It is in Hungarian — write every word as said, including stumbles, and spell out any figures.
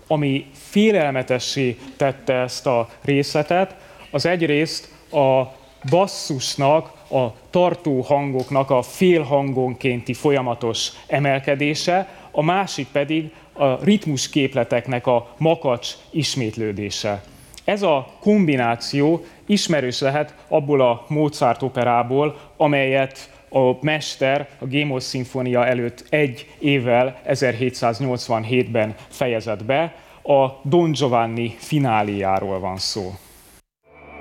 ami félelmetessé tette ezt a részletet, az egyrészt a basszusnak, a tartó hangoknak a félhangonkénti folyamatos emelkedése, a másik pedig a ritmusképleteknek a makacs ismétlődése. Ez a kombináció ismerős lehet abból a Mozart operából, amelyet a mester a Gémos szimfónia előtt egy évvel, ezerhétszáznyolcvanhétben fejezett be, a Don Giovanni fináléjáról van szó.